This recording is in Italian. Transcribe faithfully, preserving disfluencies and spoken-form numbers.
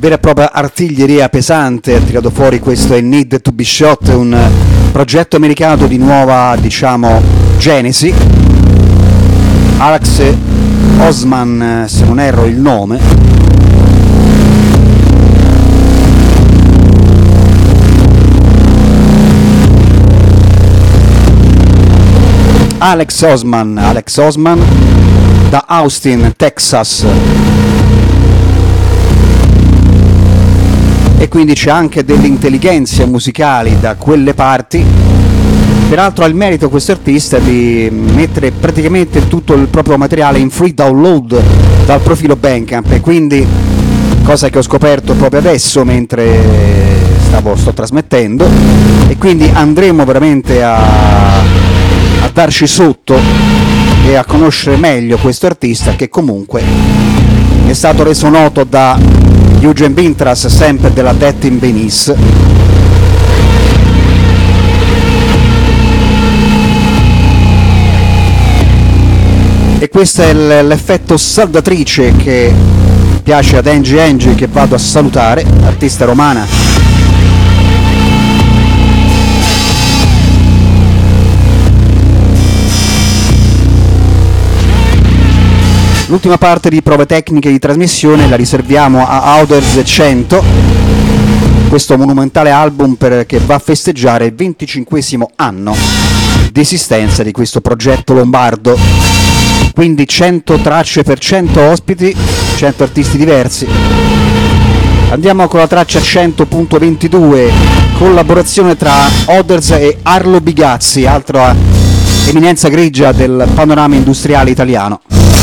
vera e propria artiglieria pesante. Ha tirato fuori questo I Need to Be Shot, un progetto americano di nuova, diciamo, genesi. Alex Osman, se non erro il nome. Alex Osman, Alex Osman da Austin, Texas. E quindi c'è anche delle intelligenze musicali da quelle parti. Peraltro ha il merito questo artista di mettere praticamente tutto il proprio materiale in free download dal profilo Bandcamp, e quindi, cosa che ho scoperto proprio adesso mentre stavo, sto trasmettendo, e quindi andremo veramente a, a darci sotto e a conoscere meglio questo artista, che comunque è stato reso noto da Eugen Vintras, sempre della Death in Venice. E questo è l'effetto saldatrice che piace ad Angie Angie, che vado a salutare, artista romana. L'ultima parte di prove tecniche di trasmissione la riserviamo a Outers cento, questo monumentale album per, che va a festeggiare il venticinquesimo anno di esistenza di questo progetto lombardo. Quindi cento tracce per cento ospiti, cento artisti diversi. Andiamo con la traccia cento punto ventidue, collaborazione tra Others e Arlo Bigazzi, altra eminenza grigia del panorama industriale italiano.